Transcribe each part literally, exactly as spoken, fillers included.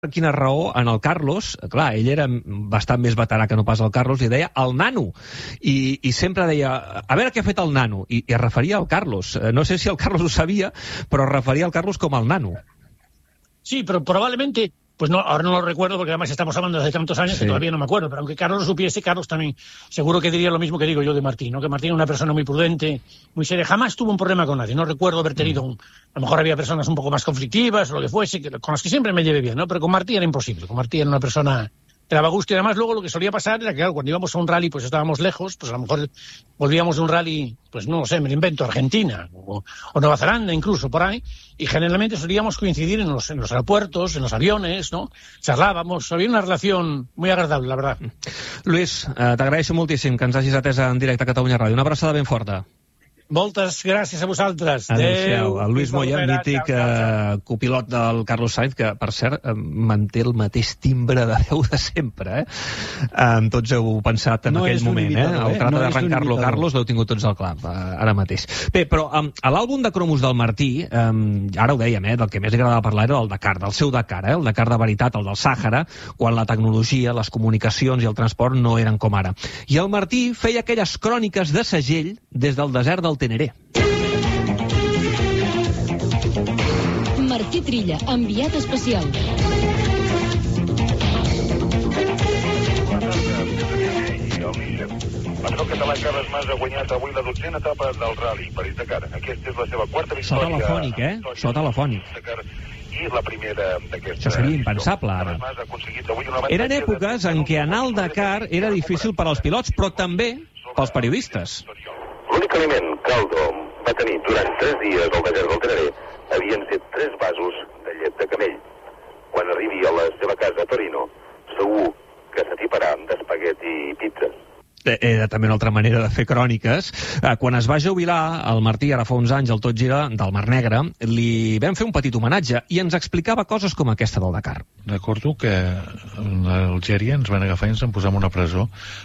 quina raó en el Carlos, clar, ell era bastant més veterà que no pas el Carlos, i deia el nano, i, i sempre deia a veure què ha fet el nano, i, i es referia al Carlos. No sé si el Carlos ho sabia, però es referia al Carlos com el nano. Sí, pero probablemente, pues no, ahora no lo recuerdo porque además estamos hablando de hace tantos años sí. que todavía no me acuerdo, pero aunque Carlos lo supiese, Carlos también seguro que diría lo mismo que digo yo de Martín, ¿no? Que Martín es una persona muy prudente, muy seria, jamás tuvo un problema con nadie, no recuerdo haber tenido un, a lo mejor había personas un poco más conflictivas o lo que fuese, que, con las que siempre me llevé bien, ¿no? Pero con Martín era imposible, con Martín era una persona que daba gusto, y además luego lo que solía pasar era que claro, cuando íbamos a un rally pues estábamos lejos, pues a lo mejor volvíamos de un rally, pues no lo sé, me lo invento, Argentina o, o Nueva Zelanda incluso por ahí, y generalmente solíamos coincidir en los, en los aeropuertos, en los aviones, ¿no? Charlábamos, había una relación muy agradable, la verdad. Luis, eh, t'agraeixo moltíssim que ens hagis atès en directe a Catalunya Ràdio. Una abraçada ben forta. Moltes gràcies a vosaltres. Adéu-siau. El Luis Moya, mític eh, copilot del Carlos Sainz, que, per cert, eh, manté el mateix timbre de veu de sempre, eh? Eh, tots heu pensat en no aquell moment, eh? El tracte no d'arrencar-lo Carlos l'heu tingut tots al clar, eh, ara mateix. Bé, però eh, a l'àlbum de cromos del Martí, eh, ara ho dèiem, eh, del que més li agradava parlar era el Dakar, del seu Dakar, eh? El Dakar de veritat, el del Sàhara, quan la tecnologia, les comunicacions i el transport no eren com ara. I el Martí feia aquelles cròniques de segell des del desert del Teneré. Martí Trilla, enviat especial. L'Andreu català Carles Mas ha guanyat avui la dotzena etapa del Rally París-Dakar. Aquesta és la seva quarta victòria. So telefònic, eh? So telefònic. I la primera d'aquesta... Això seria impensable, ara. Eren èpoques en què anar al Dakar era difícil per als pilots, però també pels periodistes. L'únic aliment que Aldo va tenir durant tres dies al desert del Teneré havien set tres vasos de llet de camell. Quan arribi a la seva casa a Torino, segur que s'atiparà d'espagueti i pizzas. Era també una altra manera de fer cròniques. Quan es va jubilar, el Martí, ara fa uns anys, el Tot Gira del Mar Negre, li vam fer un petit homenatge i ens explicava coses com aquesta del Dakar. Recordo que a Algèria ens van agafar i ens van posar en una presó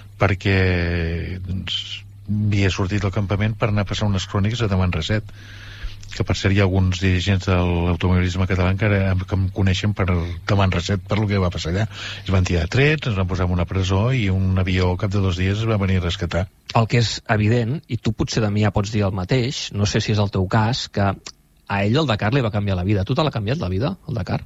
perquè doncs, havia sortit del campament per anar a passar unes cròniques a Demà en Reset, que per cert hi ha alguns dirigents de l'automobilisme català que, ara, que em coneixen per Demà en Reset per el que va passar allà. Es van tirar trets, ens van posar en una presó i un avió al cap de dos dies es va venir a rescatar. El que és evident, i tu potser de mi ja pots dir el mateix, no sé si és el teu cas, que a ell el Dakar li va canviar la vida. Tu te l'ha canviat la vida, el Dakar?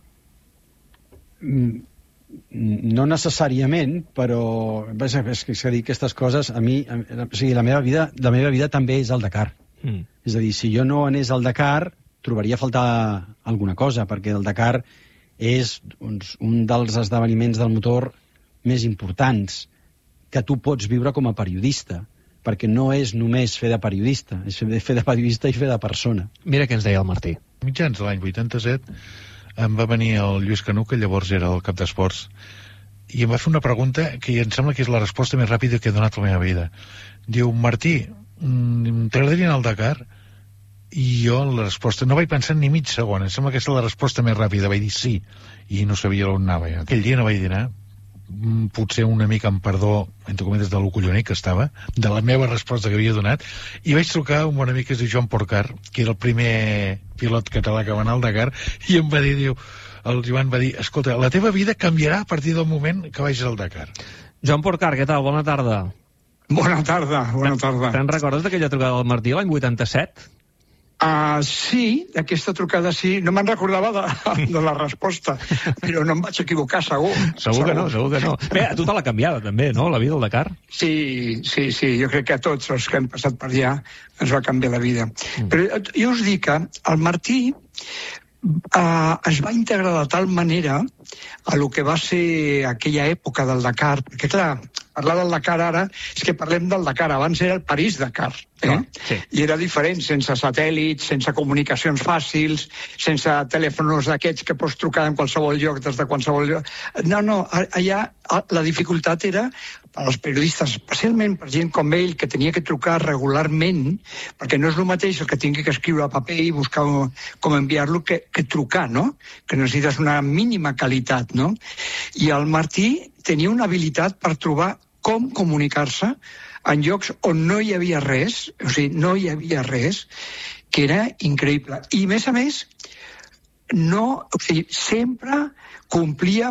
Mm. No necessàriament, però és que, és que dir aquestes coses a mi, o sigui, la meva vida, la meva vida també és el Dakar. Mm. És a dir, si jo no anés al Dakar, trobaria a faltar alguna cosa, perquè el Dakar és doncs, un dels esdeveniments del motor més importants que tu pots viure com a periodista, perquè no és només fer de periodista, és fer de periodista i fer de persona. Mira què ens deia el Martí. Mitjans de l'any vuitanta-set em va venir el Lluís Canú, que llavors era el cap d'esports, i em va fer una pregunta que em sembla que és la resposta més ràpida que he donat a la meva vida. Diu, Martí, t'agradaria anar al Dakar? I jo la resposta, no vaig pensar ni mig segon, em sembla que és la resposta més ràpida, vaig dir sí, i no sabia on anava. Aquell dia no vaig dir anar, potser una mica amb perdó, entre cometes, de lo collonit que estava, de la meva resposta que havia donat, i vaig trucar a un bon amic que es diu Joan Porcar, que era el primer pilot català que va anar al Dakar, i em va dir, diu, el Joan va dir, escolta, la teva vida canviarà a partir del moment que vagis al Dakar. Joan Porcar, què tal? Bona tarda. Bona tarda, bona tarda. Te'n recordes d'aquella trucada del Martí l'any vuitanta-set? Uh, sí, aquesta trucada sí. No me'n recordava de, de la resposta, però no em vaig equivocar, segur. Segur, segur que no, segur que no. Bé, a tu te l'ha canviada també, no?, la vida del Dakar. Sí, sí, sí, jo crec que a tots els que hem passat per allà ens va canviar la vida. Mm. Però jo us dic que el Martí uh, es va integrar de tal manera a lo que va ser aquella època del Dakar, perquè clar, parlar del Dakar ara és que parlem del Dakar, abans era el París-Dakar, eh? Sí. I era diferent, sense satèl·lits, sense comunicacions fàcils, sense telèfons d'aquests que pots trucar en qualsevol lloc, des de qualsevol lloc. No, no, allà la dificultat era per als periodistes, especialment per gent com ell, que tenia que trucar regularment, perquè no és el mateix el que tingui que escriure a paper i buscar com enviar-lo que, que trucar, no? Que necessites una mínima qualitat, no? I el Martí tenia una habilitat per trobar com comunicar-se en llocs on no hi havia res, o sigui, no hi havia res, que era increïble. I, a més a més, no, o sigui, sempre complia